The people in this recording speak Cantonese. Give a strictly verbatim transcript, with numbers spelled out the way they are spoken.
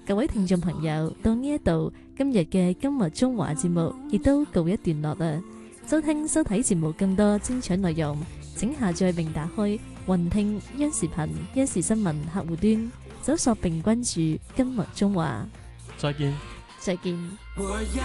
各位聽眾朋友，到呢一度，今日嘅今日中華節目亦都告一段落啦。收聽收睇節目更多精彩內容，請下載並打開雲聽央視頻央視新聞客戶端，搜索並關注今日中華。 再見， 再見。